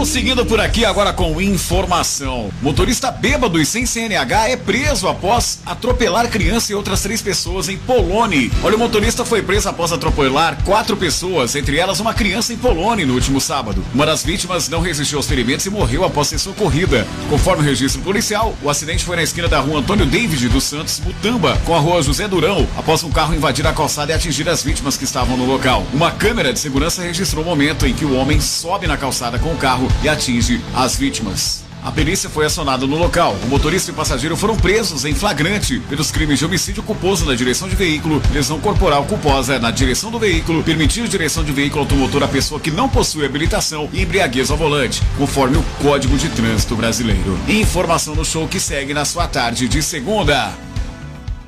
Vamos seguindo por aqui agora com informação. Motorista bêbado e sem CNH é preso após atropelar criança e outras 3 pessoas em Polônia. Olha, o motorista foi preso após atropelar 4 pessoas, entre elas uma criança em Polônia no último sábado. Uma das vítimas não resistiu aos ferimentos e morreu após ser socorrida. Conforme o registro policial, o acidente foi na esquina da rua Antônio David dos Santos, Mutamba, com a rua José Durão, após um carro invadir a calçada e atingir as vítimas que estavam no local. Uma câmera de segurança registrou o momento em que o homem sobe na calçada com o carro e atinge as vítimas. A perícia foi acionada no local. O motorista e o passageiro foram presos em flagrante pelos crimes de homicídio culposo na direção de veículo, lesão corporal culposa na direção do veículo, permitir direção de veículo automotor à pessoa que não possui habilitação e embriaguez ao volante, conforme o Código de Trânsito Brasileiro. Informação no show que segue na sua tarde de segunda.